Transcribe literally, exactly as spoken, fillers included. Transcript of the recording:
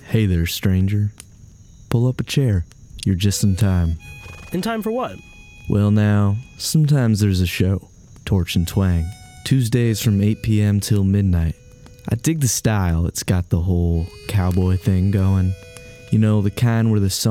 Hey there, stranger. Pull up a chair. You're just in time. In time for what? Well now, sometimes there's a show, Torch and Twang, Tuesdays from eight p.m. till midnight. I dig the style, it's got the whole cowboy thing going. You know, the kind where the sun